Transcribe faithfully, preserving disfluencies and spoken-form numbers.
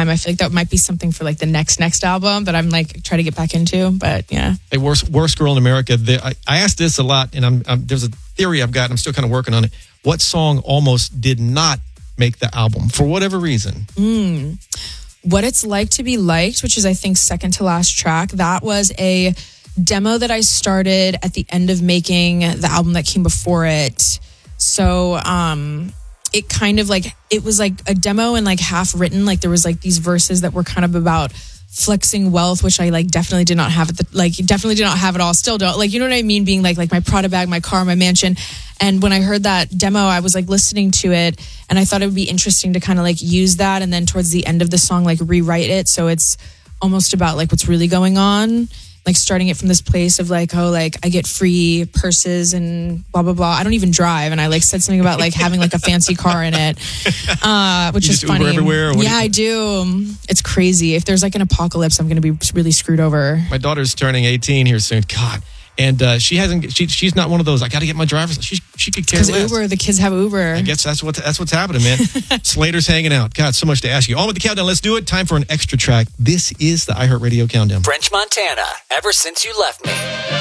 time. I feel like that might be something for like the next next album that I'm like trying to get back into. But yeah, a worst worst girl in America. The, I, I asked this a lot, and I'm, I'm there's a theory I've got. And I'm still kind of working on it. What song almost did not make the album for whatever reason? Mm. What It's Like to Be Liked, which is I think second to last track. That was a demo that I started at the end of making the album that came before it. So um, it kind of like, it was like a demo and like half written. Like there was like these verses that were kind of about flexing wealth, which I like definitely did not have at the, like definitely did not have it all. Still don't, like, you know what I mean? Being like, like my Prada bag, my car, my mansion. And when I heard that demo, I was like listening to it and I thought it would be interesting to kind of like use that. And then towards the end of the song, like rewrite it. So it's almost about like what's really going on. Like starting it from this place of like, oh, like I get free purses and blah, blah, blah. I don't even drive. And I like said something about like having like a fancy car in it, uh, which you is just funny. Uber everywhere? Or what yeah, do you- I do. It's crazy. If there's like an apocalypse, I'm going to be really screwed over. My daughter's turning eighteen here soon. God. And uh, she hasn't. She, she's not one of those. I got to get my driver's. She she could care Because less. Uber, the kids have Uber. I guess that's what that's what's happening, man. Slater's hanging out. God, so much to ask you. On with the countdown. Let's do it. Time for an extra track. This is the iHeartRadio Countdown. French Montana. Ever since you left me.